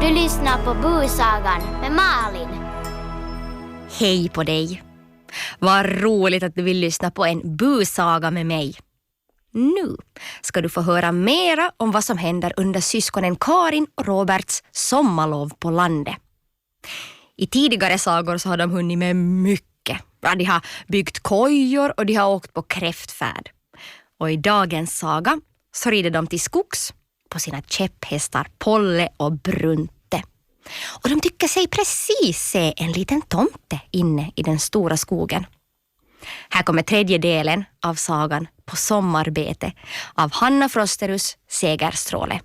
Du lyssnar på Busagan med Malin. Hej på dig. Vad roligt att du vill lyssna på en busaga med mig. Nu ska du få höra mera om vad som händer under syskonen Karin och Roberts sommarlov på landet. I tidigare sagor så har de hunnit med mycket. De har byggt kojor och de har åkt på kräftfärd. Och i dagens saga så rider de till skogs på sina käpphästar Polle och Brunte. Och de tycker sig precis se en liten tomte inne i den stora skogen. Här kommer tredje delen av sagan På sommarbete av Hanna Frosterus Segerstråle.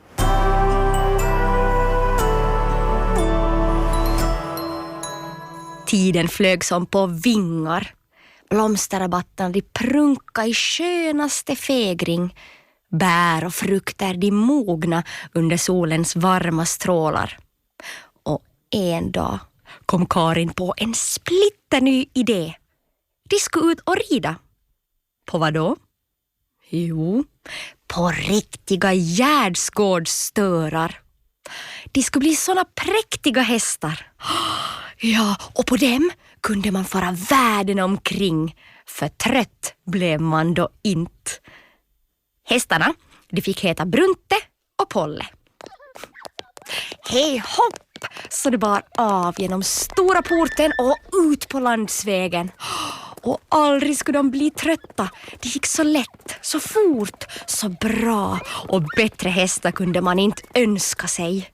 Tiden flög som på vingar. Blomsterrabatterna de prunka i skönaste fägring. Bär och frukter de mogna under solens varma strålar. Och en dag kom Karin på en splitterny idé. De skulle ut och rida. På vad då? Jo, på riktiga gärdsgårdsstörar. De skulle bli såna präktiga hästar. Ja, och på dem kunde man fara världen omkring. För trött blev man då inte. Hästarna, de fick heta Brunte och Polle. Hej hopp! Så det bar av genom stora porten och ut på landsvägen. Och aldrig skulle de bli trötta. Det gick så lätt, så fort, så bra. Och bättre hästar kunde man inte önska sig.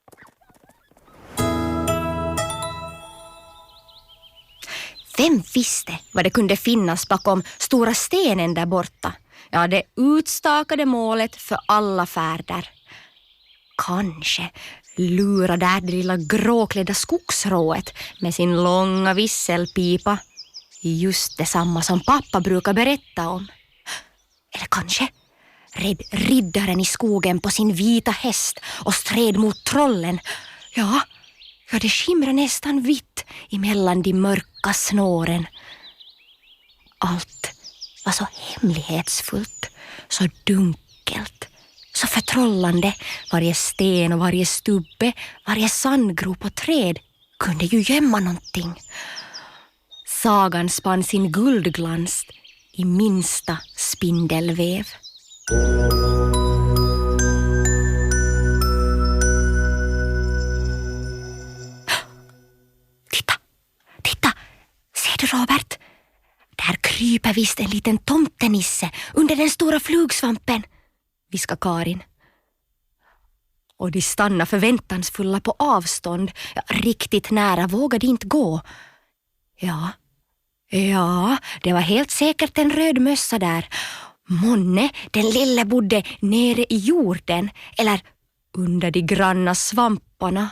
Vem visste vad det kunde finnas bakom stora stenen där borta? Ja, det utstakade målet för alla färder. Kanske lurar där det lilla gråklädda skogsrået med sin långa visselpipa. Just detsamma som pappa brukar berätta om. Eller kanske red riddaren i skogen på sin vita häst och stred mot trollen. Ja, det skimrar nästan vitt emellan de mörka snåren. Allt var så hemlighetsfullt, så dunkelt, så förtrollande. Varje sten och varje stubbe, varje sandgrop och träd kunde ju gömma någonting. Sagan spann sin guldglans i minsta spindelväv. Titta! Ser du, Robert? Där kryper visst en liten tomtenisse under den stora flugsvampen, viskar Karin. Och de stannar förväntansfulla på avstånd. Ja, riktigt nära vågade inte gå. Ja, det var helt säkert en röd mössa där. Månne, den lille bodde nere i jorden eller under de granna svamparna.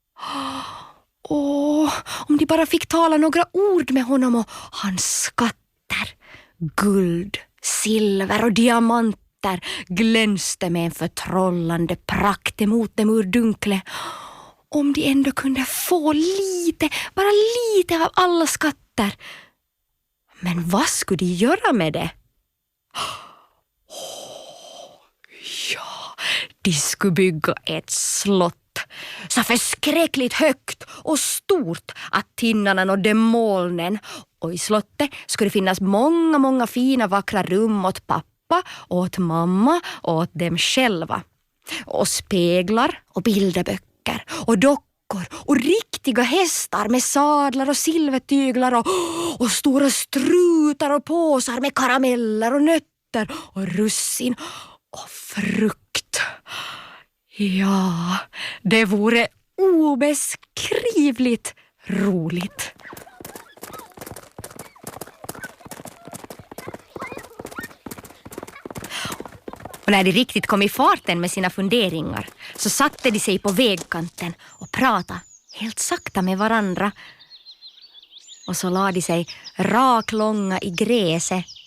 Om de bara fick tala några ord med honom och hans skatter. Guld, silver och diamanter glänste med en förtrollande prakt emot dem ur dunkle. Om de ändå kunde få lite, bara lite av alla skatter. Men vad skulle de göra med det? De skulle bygga ett slott. Så förskräckligt högt och stort att tinnarna nådde molnen. Och i slottet skulle det finnas många fina vackra rum åt pappa, åt mamma och åt dem själva. Och speglar och bilderböcker och dockor och riktiga hästar med sadlar och silvertyglar och stora strutar och påsar med karameller och nötter och russin och frukt. Ja, det vore obeskrivligt roligt. Och när de riktigt kom i farten med sina funderingar så satte de sig på vägkanten och pratade helt sakta med varandra. Och så la de sig raklånga i gräset